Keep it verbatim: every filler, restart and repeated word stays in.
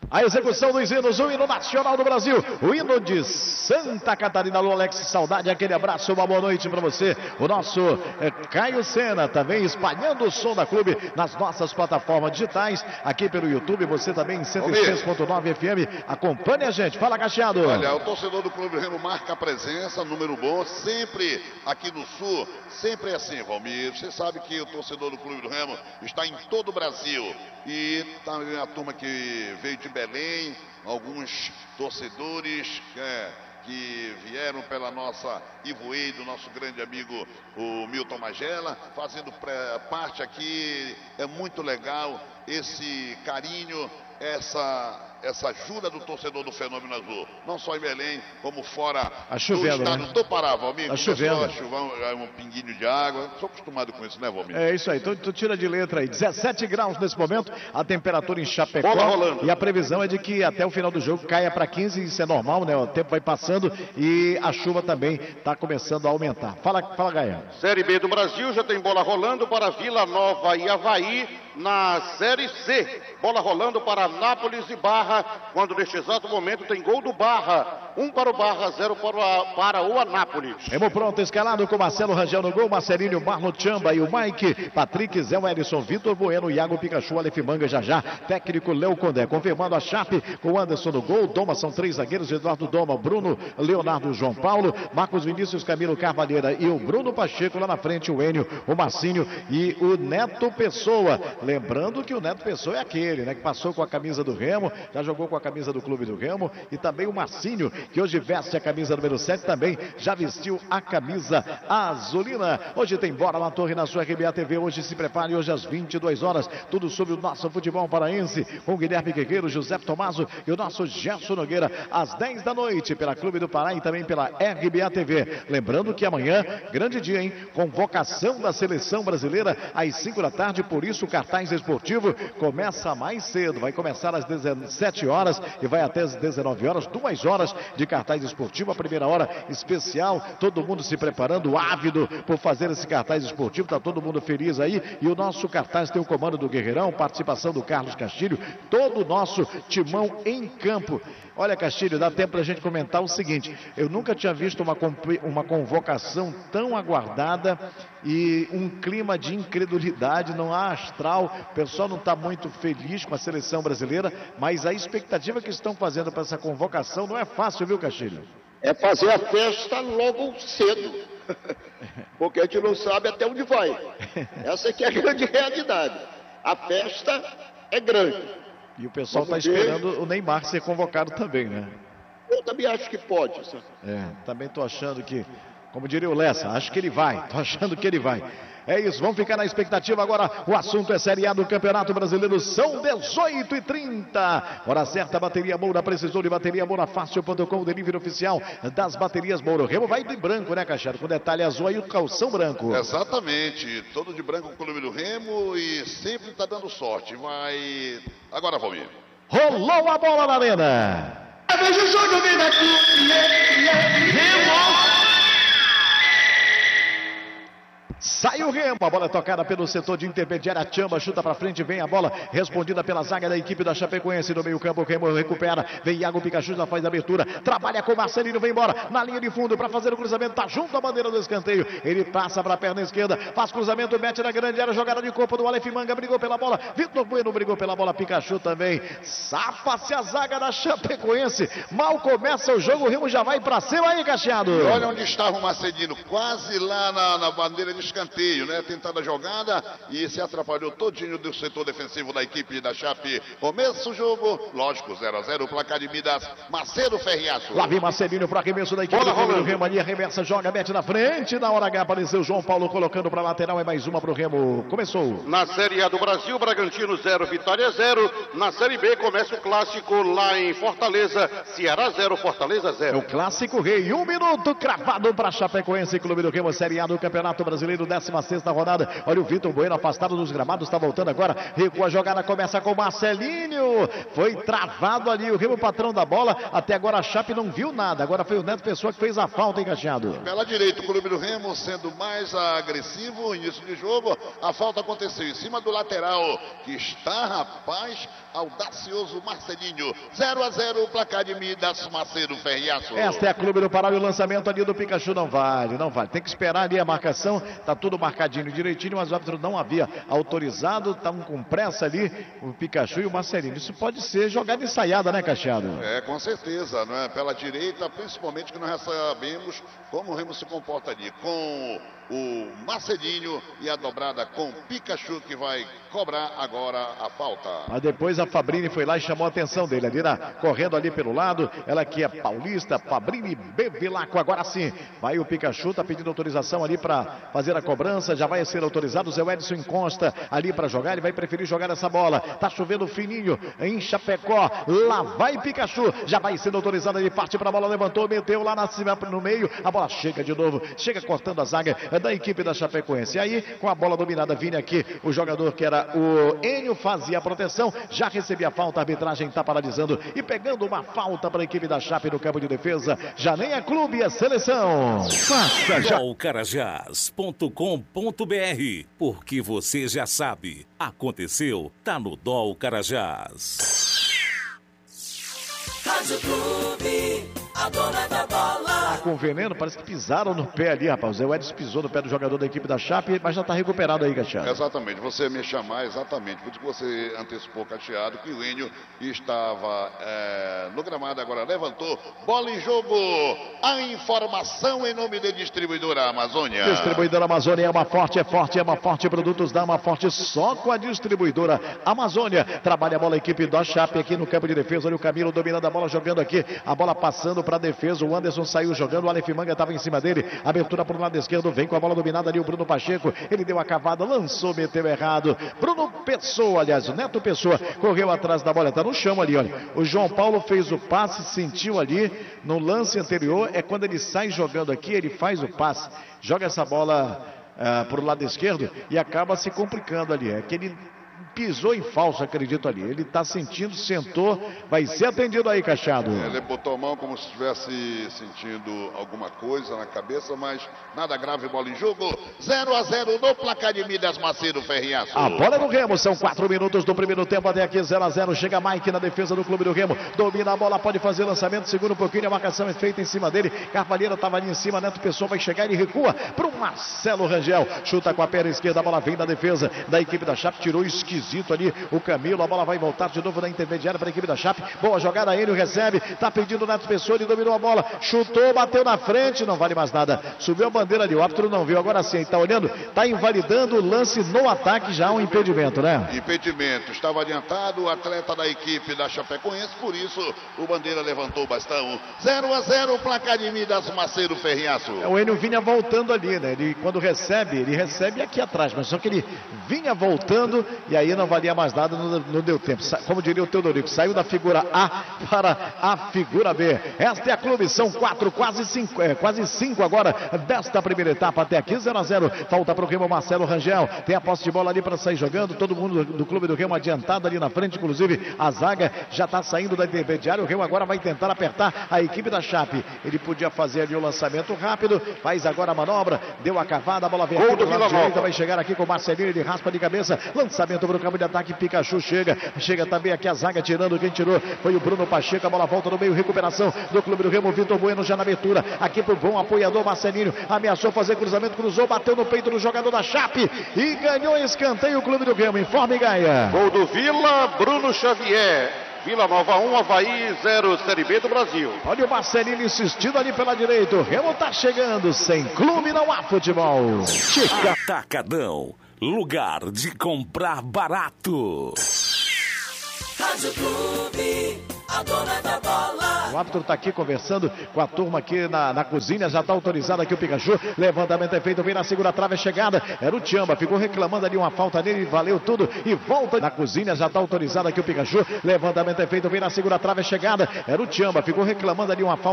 A execução dos hinos, o hino nacional do Brasil, o hino de Santa Catarina. Alô, Alex, saudade, aquele abraço, uma boa noite para você. O nosso é, Caio Sena também espalhando o som da clube nas nossas plataformas digitais, aqui pelo YouTube, você também em cento e seis ponto nove F M, acompanhe a gente. Fala, Cacheado. Olha, o torcedor do Clube do Remo marca a presença, número bom, sempre aqui no Sul, sempre é assim, Valmir. Você sabe que o torcedor do Clube do Remo está em todo o Brasil e também a turma que veio de Belém, alguns torcedores é, que vieram pela nossa Ivoei, do nosso grande amigo o Milton Magela, fazendo pré, parte aqui. É muito legal esse carinho, essa, essa ajuda do torcedor do Fenômeno Azul, não só em Belém, como fora a chovendo, do estado né? do Pará, Valmir. Tá chovendo. A chuvar um, um pinguinho de água, sou acostumado com isso, né, Valmir? É isso aí, então tu tira de letra aí, dezessete graus nesse momento, a temperatura em Chapecó, bola rolando. E a previsão é de que até o final do jogo caia para quinze, isso é normal, né? O tempo vai passando e a chuva também está começando a aumentar. Fala, fala, Gaia. Série B do Brasil já tem bola rolando para Vila Nova e Avaí na Série C. Bola rolando para Nápoles e Barra, quando neste exato momento tem gol do Barra. Um para o Barra, zero para, para o Anápolis. Remo pronto, escalado com Marcelo Rangel no gol, Marcelinho, Marlon Chamba e o Mike, Patrick, Zé Wellison, Vitor Bueno, Iago Pikachu, Aleph Manga, Jajá, técnico Léo Condé, confirmando a Chape com Anderson no gol, Doma, são três zagueiros, Eduardo Doma, Bruno, Leonardo, João Paulo, Marcos Vinícius, Camilo Carvalheira e o Bruno Pacheco, lá na frente o Enio, o Marcinho e o Neto Pessoa. Lembrando que o Neto Pessoa é aquele, né, que passou com a camisa do Remo, já jogou com a camisa do Clube do Remo, e também o Marcinho, que hoje veste a camisa número sete, também já vestiu a camisa azulina. Hoje tem Bora na Torre na sua R B A T V, hoje se prepare, hoje às vinte e duas horas, tudo sobre o nosso futebol paraense, com Guilherme Guerreiro, José Tomaso e o nosso Gerson Nogueira, às dez da noite, pela Clube do Pará e também pela R B A T V. Lembrando que amanhã, grande dia, hein? Convocação da seleção brasileira às cinco da tarde, por isso o cartaz esportivo começa mais cedo, vai começar às dezessete horas e vai até às dezenove horas, duas horas de cartaz esportivo, a primeira hora especial, todo mundo se preparando, ávido por fazer esse cartaz esportivo, tá todo mundo feliz aí, e o nosso cartaz tem o comando do Guerreirão, participação do Carlos Castilho, todo o nosso timão em campo. Olha, Castilho, dá tempo pra gente comentar o seguinte, eu nunca tinha visto uma, uma convocação tão aguardada e um clima de incredulidade, não há astral, o pessoal não está muito feliz com a seleção brasileira, mas a expectativa que estão fazendo para essa convocação não é fácil, viu, Castilho? É fazer a festa logo cedo, porque a gente não sabe até onde vai. Essa aqui é a grande realidade. A festa é grande. E o pessoal está esperando o Neymar ser convocado também, né? Eu também acho que pode. Sabe? É, também estou achando que, como diria o Lessa, acho que ele vai, estou achando que ele vai. É isso, vamos ficar na expectativa agora. O assunto é Série A do Campeonato Brasileiro. São dezoito e trinta. Hora certa, bateria Moura, precisou de bateria Moura, fácil ponto com, delivery oficial das baterias Moura. O Remo vai de branco, né, Cachado? Com detalhe azul aí, o calção branco. Exatamente, todo de branco com o Clube do Remo e sempre está dando sorte. Vai. Agora, Valmir. Rolou a bola na arena. Veja o jogo, vem daqui. Remo. Sai o Remo, a bola é tocada pelo setor de intermediária, Chamba chuta pra frente, vem a bola respondida pela zaga da equipe da Chapecoense no meio campo, o Remo recupera, vem Iago Pikachu, já faz a abertura, trabalha com o Marcelinho, vem embora, na linha de fundo para fazer o cruzamento, tá junto à bandeira do escanteio, ele passa pra perna esquerda, faz cruzamento, mete na grande área, jogada de corpo do Aleph Manga, brigou pela bola, Vitor Bueno brigou pela bola, Pikachu também, safa-se a zaga da Chapecoense, mal começa o jogo, o Remo já vai pra cima aí, Cacheado. E olha onde estava o Marcelino, quase lá na, na bandeira de escanteio, né? Tentando a jogada e se atrapalhou todinho do setor defensivo da equipe da Chape. Começa o jogo, lógico, zero a zero, placar de Midas, Macedo Ferriaço. Lá vem Marcelinho para arremesso da equipe bola do Remo, ali arremessa, joga, mete na frente, na hora H apareceu João Paulo colocando para lateral, é mais uma pro Remo, começou. Na Série A do Brasil, Bragantino zero, Vitória zero. Na Série B começa o clássico lá em Fortaleza, Ceará zero, Fortaleza zero. É o clássico rei, um minuto cravado para Chapecoense, Clube do Remo, Série A do Campeonato Brasileiro. Brasileiro, décima sexta rodada. Olha o Vitor Bueno afastado dos gramados, está voltando agora. Recua a jogada, começa com o Marcelinho. Foi travado ali o Remo, patrão da bola. Até agora a Chape não viu nada. Agora foi o Neto Pessoa que fez a falta, hein, Cacheado? Pela direita, o Clube do Remo sendo mais agressivo. Início de jogo, a falta aconteceu em cima do lateral, que está, rapaz, audacioso Marcelinho. zero a zero o placar de Midas Macedo Ferriaço. Esta é a Clube do Pará e o lançamento ali do Pikachu não vale, não vale. Tem que esperar ali a marcação, tá tudo marcadinho direitinho, mas o árbitro não havia autorizado, estão com pressa ali o Pikachu e o Marcelinho. Isso pode ser jogada ensaiada, né, Cacheado? É, com certeza, não é? Pela direita, principalmente que nós já sabemos como o Remo se comporta ali, com o Marcelinho e a dobrada com o Pikachu, que vai cobrar agora a falta. Mas depois a Fabrini foi lá e chamou a atenção dele, ali na, correndo ali pelo lado, ela que é paulista, Fabrini Bevilacqua, agora sim, vai o Pikachu, tá pedindo autorização ali para fazer a cobrança, já vai ser autorizado, o Zé Edson encosta ali para jogar, ele vai preferir jogar essa bola, tá chovendo fininho em Chapecó, lá vai Pikachu, já vai sendo autorizado, ele parte para a bola, levantou, meteu lá na cima, no meio, a bola chega de novo, chega cortando a zaga da equipe da Chapecoense, e aí com a bola dominada, vinha aqui o jogador que era o Enio, fazia a proteção, já recebia a falta, a arbitragem está paralisando e pegando uma falta para a equipe da Chape no campo de defesa, já nem é clube, é seleção. Faça já. dol carajás ponto com ponto br, porque você já sabe, aconteceu, tá no D O L Carajás. Rádio Clube, a dona da bola. Tá com veneno, parece que pisaram no pé ali, rapaz. O Zé Edson pisou no pé do jogador da equipe da Chape, mas já tá recuperado aí, Cacheado. Exatamente, você me chamar exatamente, por isso que você antecipou, Cacheado, que o Enio estava é, no gramado, agora levantou, bola em jogo, a informação em nome da distribuidora Amazônia. Distribuidora Amazônia é uma forte, é forte, é uma forte, produtos da uma forte, só com a distribuidora Amazônia. Trabalha a bola, a equipe da Chape aqui no campo de defesa, olha o Camilo dominando a bola, jogando aqui, a bola passando para a defesa, o Anderson saiu jogando, o Aleph Manga estava em cima dele, abertura para o lado esquerdo, vem com a bola dominada ali o Bruno Pacheco, ele deu a cavada, lançou, meteu errado, Bruno Pessoa, aliás, o Neto Pessoa, correu atrás da bola, está no chão ali, olha, o João Paulo fez o passe, sentiu ali, no lance anterior, é quando ele sai jogando aqui, ele faz o passe, joga essa bola uh, para o lado esquerdo e acaba se complicando ali, é que ele pisou em falso, acredito ali. Ele está sentindo, sentou, vai ser atendido aí, Cachado. Ele botou a mão como se estivesse sentindo alguma coisa na cabeça, mas nada grave, bola em jogo. zero a zero no placar de Midas Macedo Ferriaço. A bola é do Remo, são quatro minutos do primeiro tempo até aqui, zero a zero. Chega Mike na defesa do Clube do Remo, domina a bola, pode fazer lançamento, segura um pouquinho, a marcação é feita em cima dele. Carvalheira estava ali em cima, Neto Pessoa vai chegar e recua para o Marcelo Rangel. Chuta com a perna esquerda, a bola vem da defesa da equipe da Chape, tirou esquisito ali o Camilo, a bola vai voltar de novo na intermediária para a equipe da Chape, boa jogada, ele recebe, tá pedindo o Neto Pessoa, ele dominou a bola, chutou, bateu na frente, não vale mais nada, subiu a bandeira ali, o árbitro não viu, agora sim, tá olhando, tá invalidando o lance no ataque, já um impedimento, né? Impedimento, estava adiantado o atleta da equipe da Chapecoense, por isso o bandeira levantou o bastão. zero a zero o placar de Midas Macedo Ferriaço. É, o Enio vinha voltando ali, né? Ele quando recebe, ele recebe aqui atrás, mas só que ele vinha voltando e aí não valia mais nada, não, não deu tempo. Sa como diria o Teodorico, saiu da figura A para a figura B. Esta é a Clube, são quatro, quase cinco, é, quase cinco agora desta primeira etapa até aqui, zero a zero. Falta para o Remo, Marcelo Rangel. Tem a posse de bola ali para sair jogando. Todo mundo do, do Clube do Remo adiantado ali na frente, inclusive a zaga já está saindo da intermediária. O Remo agora vai tentar apertar a equipe da Chape. Ele podia fazer ali o lançamento rápido, faz agora a manobra, deu a cavada, a bola vem aqui do lado direito, vai chegar aqui com o Marcelinho, ele raspa de cabeça, lançamento para o campo de ataque, Pikachu chega, chega também aqui a zaga, tirando, quem tirou foi o Bruno Pacheco, a bola volta no meio, recuperação do Clube do Remo, Vitor Bueno já na abertura, aqui pro bom apoiador Marcelinho, ameaçou fazer cruzamento, cruzou, bateu no peito do jogador da Chape e ganhou escanteio o Clube do Remo, informe Gaia. Gol do Vila, Bruno Xavier. Vila Nova um, Avaí zero, Série B do Brasil. Olha o Marcelinho insistindo ali pela direita, o Remo tá chegando, sem clube não há futebol. Chica. Atacadão, lugar de comprar barato. Rádio Clube, a dona da bola. O árbitro está aqui conversando com a turma aqui na, na cozinha, já está autorizado aqui o Pikachu, levantamento é feito, vem na segunda trave, a chegada, era o Tchamba, ficou reclamando ali uma falta nele, valeu tudo e volta na cozinha, já está autorizado aqui o Pikachu, levantamento é feito, vem na segunda trave, a chegada, era o Tchamba, ficou reclamando ali uma falta